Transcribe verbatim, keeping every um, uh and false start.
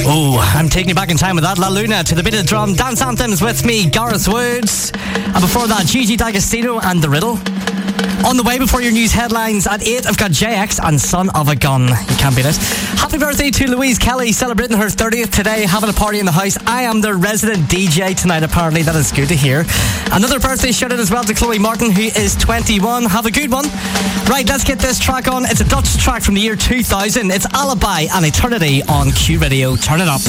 Oh, I'm taking you back in time with that. La Luna to the beat of the drum. Dance anthems with me, Gareth Woods. And before that, Gigi D'Agostino and The Riddle. On the way before your news headlines at eight, I've got J X and Son of a Gun. You can't beat it. Happy birthday to Louise Kelly, celebrating her thirtieth today, having a party in the house. I am their resident D J tonight, apparently. That is good to hear. Another birthday shout out as well to Chloe Martin, who is twenty-one. Have a good one. Right, let's get this track on. It's a Dutch track from the year two thousand. It's Alibi and Eternity on Q Radio. Turn it up.